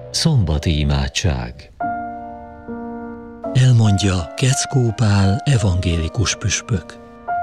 Szombati imádság. Elmondja Keckó Pál evangélikus püspök.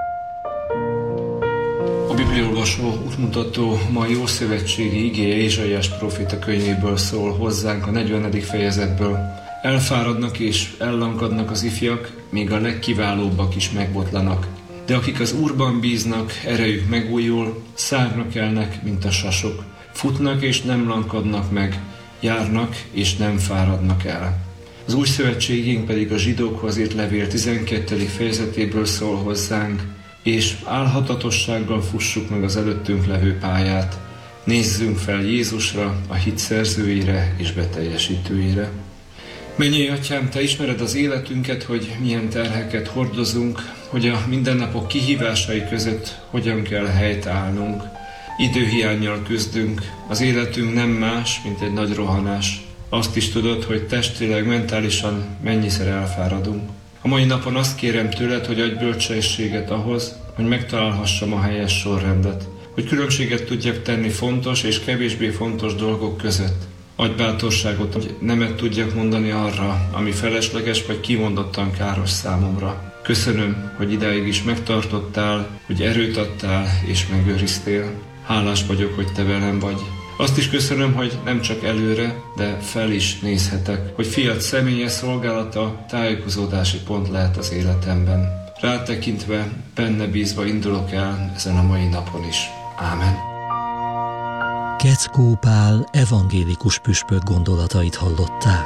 A bibliaolvasó útmutató ma Ószövetségi igéje Ézsaiás próféta könyvéből szól hozzánk a 40. fejezetből. Elfáradnak és ellankadnak az ifjak, míg a legkiválóbbak is megbotlanak. De akik az Úrban bíznak, erejük megújul, szárnak elnek, mint a sasok. Futnak és nem lankadnak meg, járnak és nem fáradnak el. Az új szövetségünk pedig a zsidókhoz írt levél 12. fejezetéből szól hozzánk, és álhatatossággal fussuk meg az előttünk levő pályát. Nézzünk fel Jézusra, a hit szerzőjére és beteljesítőjére. Mennyei Atyám, Te ismered az életünket, hogy milyen terheket hordozunk, hogy a mindennapok kihívásai között hogyan kell helytállnunk. Időhiánnyal küzdünk, az életünk nem más, mint egy nagy rohanás. Azt is tudod, hogy testileg, mentálisan mennyiszer elfáradunk. A mai napon azt kérem tőled, hogy adj bölcsességet ahhoz, hogy megtalálhassam a helyes sorrendet, hogy különbséget tudjak tenni fontos és kevésbé fontos dolgok között. Adj bátorságot, hogy nemet tudjak mondani arra, ami felesleges vagy kimondottan káros számomra. Köszönöm, hogy idáig is megtartottál, hogy erőt adtál és megőriztél. Hálás vagyok, hogy Te velem vagy. Azt is köszönöm, hogy nem csak előre, de fel is nézhetek, hogy fiad személyes szolgálata tájékozódási pont lehet az életemben. Rátekintve, benne bízva indulok el ezen a mai napon is. Ámen. Keckó Pál evangélikus püspök gondolatait hallották.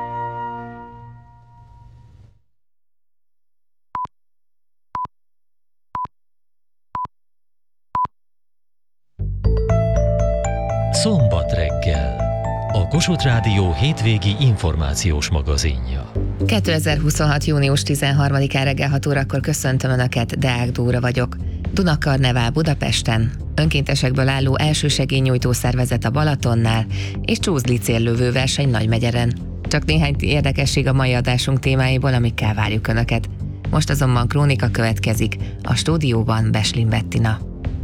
Szombat reggel. A Kossuth Rádió hétvégi információs magazinja. 2026. június 13-án reggel 6 órakor köszöntöm Önöket, Deák Dóra vagyok. Dunakarnevál Budapesten, önkéntesekből álló elsősegélynyújtó szervezet a Balatonnál és csúszli céllövő verseny Nagymegyeren. Csak néhány érdekesség a mai adásunk témáiból, amikkel várjuk Önöket. Most azonban krónika következik, a stúdióban Beslin Bettina.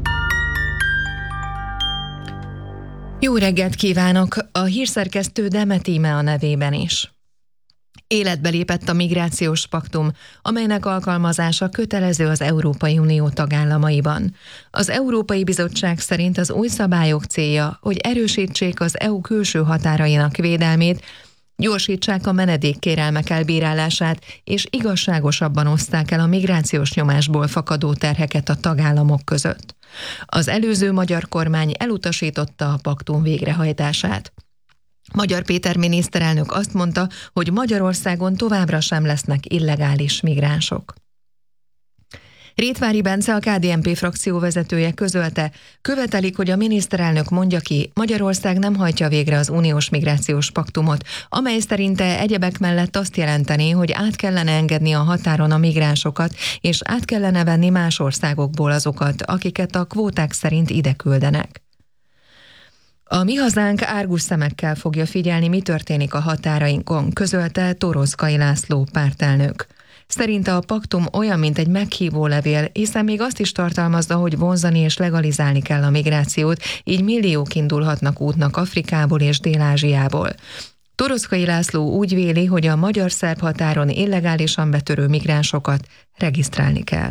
Jó reggelt kívánok! A hírszerkesztő Demet Íme a nevében is. Életbe lépett a migrációs paktum, amelynek alkalmazása kötelező az Európai Unió tagállamaiban. Az Európai Bizottság szerint az új szabályok célja, hogy erősítsék az EU külső határainak védelmét, gyorsítsák a menedékkérelmek elbírálását, és igazságosabban oszták el a migrációs nyomásból fakadó terheket a tagállamok között. Az előző magyar kormány elutasította a paktum végrehajtását. Magyar Péter miniszterelnök azt mondta, hogy Magyarországon továbbra sem lesznek illegális migránsok. Rétvári Bence, a KDNP frakció vezetője közölte, követelik, hogy a miniszterelnök mondja ki, Magyarország nem hajtja végre az uniós migrációs paktumot, amely szerinte egyebek mellett azt jelenteni, hogy át kellene engedni a határon a migránsokat, és át kellene venni más országokból azokat, akiket a kvóták szerint ide küldenek. A Mi Hazánk árgus szemekkel fogja figyelni, mi történik a határainkon, közölte Toroczkai László pártelnök. Szerinte a paktum olyan, mint egy meghívó levél, hiszen még azt is tartalmazza, hogy vonzani és legalizálni kell a migrációt, így milliók indulhatnak útnak Afrikából és Dél-Ázsiából. Toroczkai László úgy véli, hogy a magyar-szerb határon illegálisan betörő migránsokat regisztrálni kell.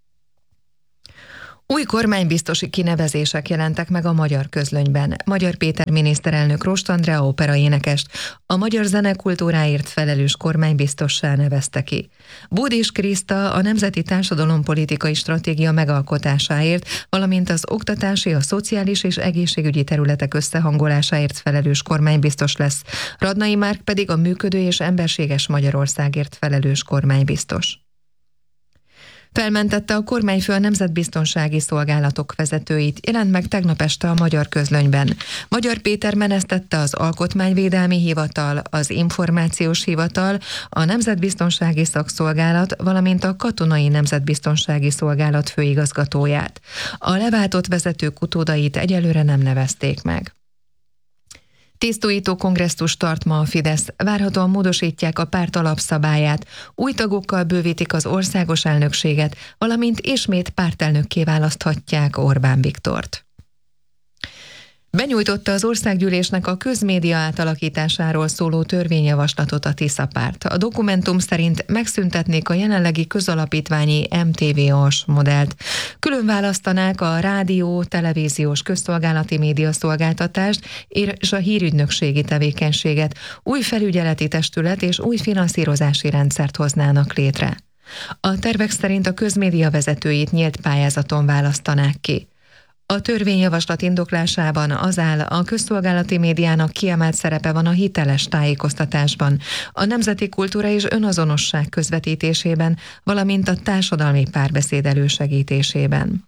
Új kormánybiztosi kinevezések jelentek meg a Magyar Közlönyben. Magyar Péter miniszterelnök Rost Andrea operaénekest a magyar zenekultúráért felelős kormánybiztossá nevezte ki. Bódis Kriszta a Nemzeti Társadalompolitikai Stratégia megalkotásáért, valamint az oktatási, a szociális és egészségügyi területek összehangolásáért felelős kormánybiztos lesz. Radnai Márk pedig a működő és emberséges Magyarországért felelős kormánybiztos. Felmentette a kormányfő a nemzetbiztonsági szolgálatok vezetőit, jelent meg tegnap este a Magyar Közlönyben. Magyar Péter menesztette az Alkotmányvédelmi Hivatal, az Információs Hivatal, a Nemzetbiztonsági Szakszolgálat, valamint a Katonai Nemzetbiztonsági Szolgálat főigazgatóját. A leváltott vezetők utódait egyelőre nem nevezték meg. Tisztújító kongresszus tart ma a Fidesz, várhatóan módosítják a párt alapszabályát, új tagokkal bővítik az országos elnökséget, valamint ismét pártelnökké választhatják Orbán Viktort. Benyújtotta az országgyűlésnek a közmédia átalakításáról szóló törvényjavaslatot a Tisza párt. A dokumentum szerint megszüntetnék a jelenlegi közalapítványi MTV-as modellt. Külön választanák a rádió, televíziós közszolgálati médiaszolgáltatást és a hírügynökségi tevékenységet, új felügyeleti testület és új finanszírozási rendszert hoznának létre. A tervek szerint a közmédia vezetőit nyílt pályázaton választanák ki. A törvényjavaslat indoklásában az áll, a közszolgálati médiának kiemelt szerepe van a hiteles tájékoztatásban, a nemzeti kultúra és önazonosság közvetítésében, valamint a társadalmi párbeszéd elősegítésében.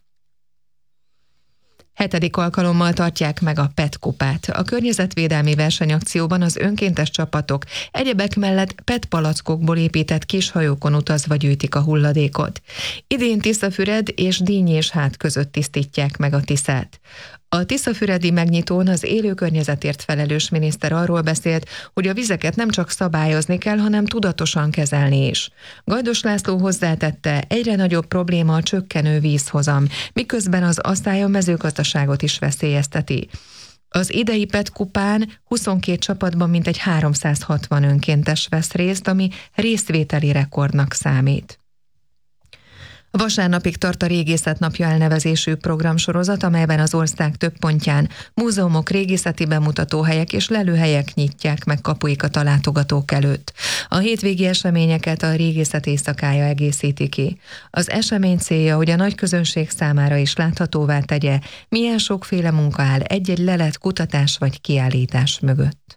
7. alkalommal tartják meg a PET kupát. A környezetvédelmi versenyakcióban az önkéntes csapatok egyebek mellett PET palackokból épített kis hajókon utazva gyűjtik a hulladékot. Idén Tiszafüred és Díny és Hát között tisztítják meg a Tiszát. A tiszafüredi megnyitón az élő környezetért felelős miniszter arról beszélt, hogy a vizeket nem csak szabályozni kell, hanem tudatosan kezelni is. Gajdos László hozzátette, egyre nagyobb probléma a csökkenő vízhozam, miközben az asszály a mezőgazdaságot is veszélyezteti. Az idei PET kupán 22 csapatban mintegy 360 önkéntes vesz részt, ami részvételi rekordnak számít. Vasárnapig tart a Régészet Napja elnevezésű programsorozat, amelyben az ország több pontján múzeumok, régészeti bemutatóhelyek és lelőhelyek nyitják meg kapuikat a látogatók előtt. A hétvégi eseményeket a Régészet éjszakája egészíti ki. Az esemény célja, hogy a nagy közönség számára is láthatóvá tegye, milyen sokféle munka áll egy-egy lelet, kutatás vagy kiállítás mögött.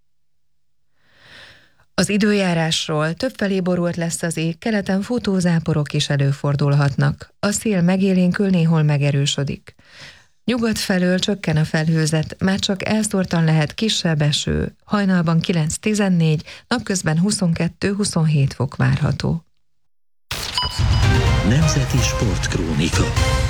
Az időjárásról: többfelé borult lesz az ég, keleten futózáporok is előfordulhatnak. A szél megélénkül, néhol megerősödik. Nyugat felől csökken a felhőzet, már csak elszórtan lehet kisebb eső. Hajnalban 9-14, napközben 22-27 fok várható. Nemzeti Sportkrónika.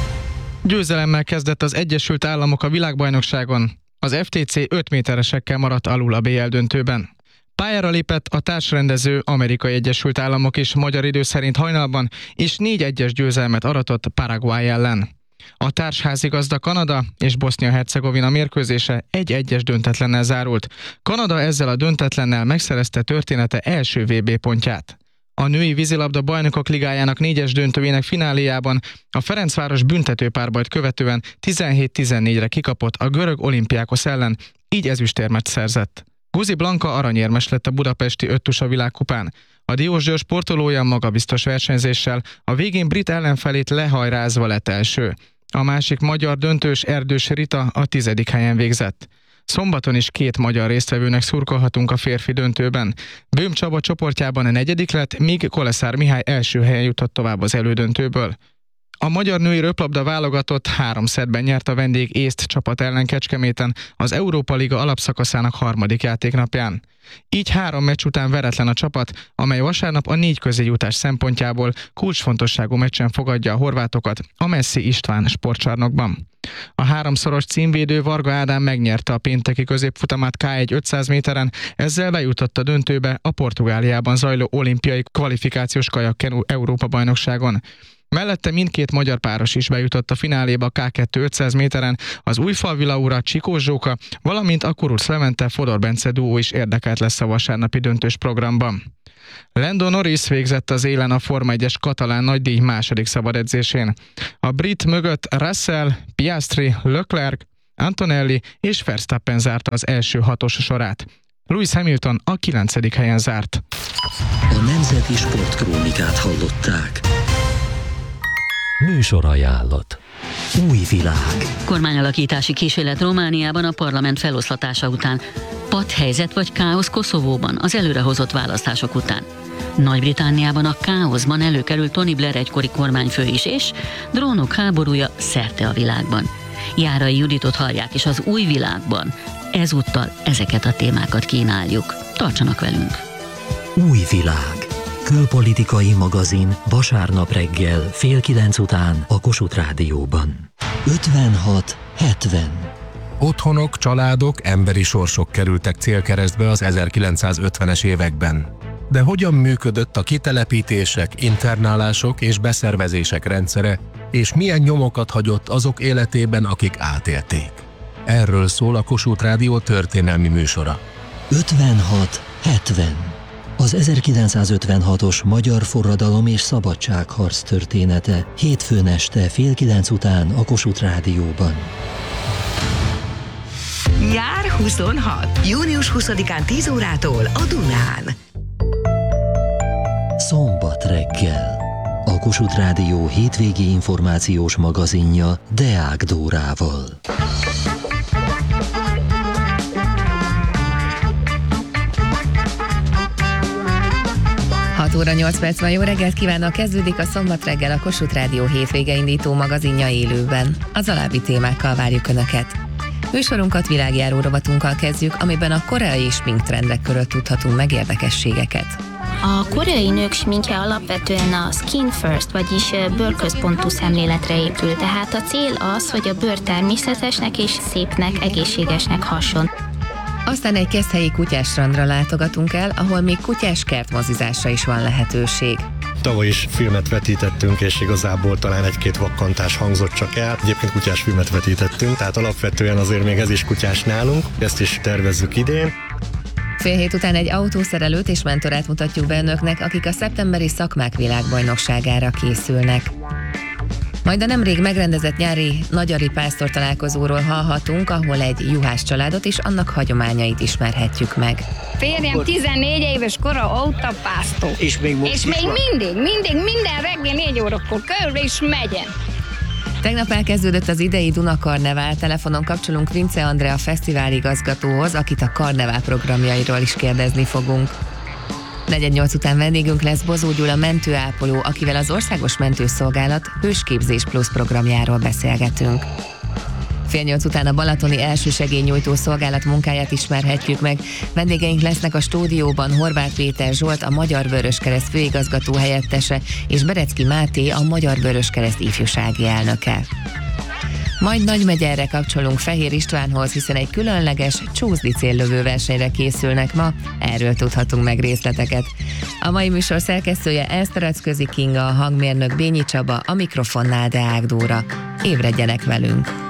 Győzelemmel kezdett az Egyesült Államok a világbajnokságon. Az FTC 5 méteresekkel maradt alul a BL döntőben. Pályára lépett a társrendező Amerikai Egyesült Államok is magyar idő szerint hajnalban, és 4-1-es győzelmet aratott Paraguay ellen. A társházigazda Kanada és Bosznia-Hercegovina mérkőzése 1-1-es döntetlennel zárult. Kanada ezzel a döntetlennel megszerezte története első VB pontját. A női vízilabda bajnokok ligájának 4-es döntőjének fináléjában a Ferencváros büntetőpárbajt követően 17-14-re kikapott a görög Olympiákos ellen, így ezüstérmet szerzett. Guzi Blanka aranyérmes lett a budapesti öttusa világkupán. A Diósgyőr sportolója magabiztos versenyzéssel a végén brit ellenfelét lehajrázva lett első. A másik magyar döntős Erdős Rita a 10. helyen végzett. Szombaton is 2 magyar résztvevőnek szurkolhatunk a férfi döntőben. Böhm Csaba csoportjában a 4. lett, míg Koleszár Mihály első helyen jutott tovább az elődöntőből. A magyar női röplabda válogatott 3 szettben nyert a vendég észt csapat ellen Kecskeméten az Európa Liga alapszakaszának 3. játéknapján. Így 3 meccs után veretlen a csapat, amely vasárnap a 4 közéjutás szempontjából kulcsfontosságú meccsen fogadja a horvátokat a Messzi István sportcsarnokban. A 3-szoros címvédő Varga Ádám megnyerte a pénteki középfutamát K1 500 méteren, ezzel bejutott a döntőbe a Portugáliában zajló olimpiai kvalifikációs kajakkenu Európa-bajnokságon. Mellette mindkét magyar páros is bejutott a fináléba a K2 500 méteren, az Újfalvi Laura Csikós Zsóka, valamint a Kuruc Levente Fodor Bence duó is érdekelt lesz a vasárnapi döntős programban. Lando Norris végzett az élen a Forma 1-es katalán nagydíj második szabadedzésén. A brit mögött Russell, Piastri, Leclerc, Antonelli és Verstappen zárta az első 6-os sorát. Lewis Hamilton a 9. helyen zárt. A Nemzeti Sportkrónikát hallották. Műsorajánlat. Új világ. Kormányalakítási kísérlet Romániában a parlament feloszlatása után. Padhelyzet vagy káosz Koszovóban az előrehozott választások után. Nagy-Britanniában a káoszban előkerült Tony Blair egykori kormányfő is, és drónok háborúja szerte a világban. Járai Juditot hallják, és az Új világban ezúttal ezeket a témákat kínáljuk. Tartsanak velünk! Új világ. Külpolitikai magazin vasárnap reggel 8:30 után a Kossuth Rádióban. 56-70. Otthonok, családok, emberi sorsok kerültek célkeresztbe az 1950-es években. De hogyan működött a kitelepítések, internálások és beszervezések rendszere, és milyen nyomokat hagyott azok életében, akik átélték? Erről szól a Kossuth Rádió történelmi műsora. 56-70. Az 1956-os magyar forradalom és szabadságharc története hétfőn este 8:30 után a Kossuth Rádióban. Nyár 26. Június 20-án 10 órától a Dunán. Szombat reggel. A Kossuth Rádió hétvégi információs magazinja Deák Dórával. 6 óra 8 perc van, jó reggelt kívánok! Kezdődik a Szombat reggel, a Kossuth Rádió hétvége indító magazinja élőben. Az alábbi témákkal várjuk Önöket. Műsorunkat világjáró rovatunkkal kezdjük, amiben a koreai sminktrendek körül tudhatunk meg érdekességeket. A koreai nők sminkje alapvetően a skin first, vagyis bőrközpontú szemléletre épül, tehát a cél az, hogy a bőr természetesnek és szépnek, egészségesnek hasson. Aztán egy keszthelyi kutyásstrandra látogatunk el, ahol még kutyás kertmozizásra is van lehetőség. Tavaly is filmet vetítettünk, és igazából talán egy-két vakkantás hangzott csak el. Egyébként kutyás filmet vetítettünk, tehát alapvetően azért még ez is kutyás nálunk, ezt is tervezzük idén. 6:30 után egy autószerelőt és mentorát mutatjuk be Önöknek, akik a szeptemberi szakmák világbajnokságára készülnek. Majd a nemrég megrendezett nyári nagyari pásztor találkozóról hallhatunk, ahol egy juhász családot és annak hagyományait ismerhetjük meg. Férjem 14 éves kora óta pásztor. És még mindig, minden reggel 4 órakor körül is megyen. Tegnap elkezdődött az idei Duna Karnevál, telefonon kapcsolunk Vince Andrea fesztiváligazgatóhoz, akit a karnevál programjairól is kérdezni fogunk. 4:08 után vendégünk lesz Bozó Gyula mentőápoló, akivel az Országos Mentőszolgálat Hősképzés Plusz programjáról beszélgetünk. 7:30 után a balatoni elsősegélynyújtó szolgálat munkáját ismerhetjük meg. Vendégeink lesznek a stúdióban Horváth Péter Zsolt, a Magyar Vöröskereszt főigazgató helyettese, és Berecki Máté, a Magyar Vöröskereszt ifjúsági elnöke. Majd Nagymegyerre kapcsolunk Fehér Istvánhoz, hiszen egy különleges csúszdi céllövő versenyre készülnek ma, erről tudhatunk meg részleteket. A mai műsor szerkesztője Eszteracközi Kinga, a hangmérnök Bényi Csaba, a mikrofonnál Deák Dóra. Ébredjenek velünk!